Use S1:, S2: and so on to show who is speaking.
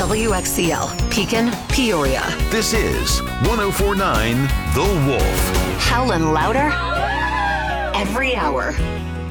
S1: WXCL, Pekin, Peoria.
S2: This is 1049 The Wolf.
S1: Howlin' louder every hour.